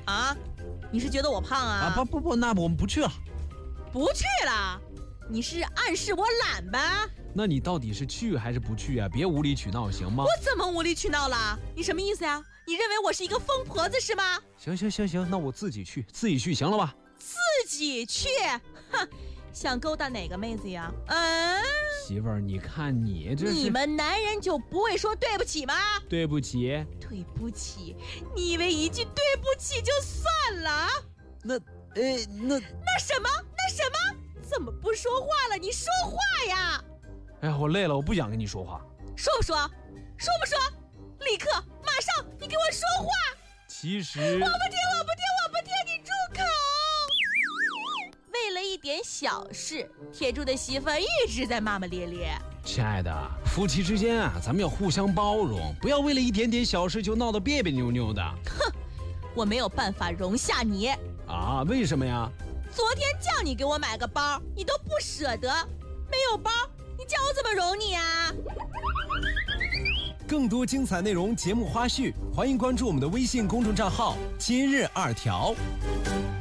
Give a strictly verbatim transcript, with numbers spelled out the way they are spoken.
啊？你是觉得我胖啊？ 啊不不不，那我们不去了。 不去了？你是暗示我懒吧？ 那你到底是去还是不去啊？别无理取闹行吗？ 我怎么无理取闹了？你什么意思呀？你认为我是一个疯婆子是吗？ 行行行行，那我自己去，自己去行了吧？ 自己去？哼，想勾搭哪个妹子呀？嗯， 媳妇儿，你看你这是…… 你们男人就不会说对不起吗？ 对不起， 对不起，你以为一句对不起就算了？ 那呃那那什么那什么？怎么不说话了？你说话呀！ 哎呀，我累了，我不想跟你说话。 说不说？说不说？立刻，马上，你给我说话！ 其实我不听，我不听，我不听，你住口！为了一点小事，铁柱的媳妇儿一直在骂骂咧咧。 亲爱的，夫妻之间啊，咱们要互相包容，不要为了一点点小事就闹得别别扭扭的。 哼，我没有办法容下你啊？为什么呀？ 昨天叫你给我买个包，你都不舍得，没有包，你叫我怎么容你啊？ 更多精彩内容、节目花絮，欢迎关注我们的微信公众账号“今日二条”。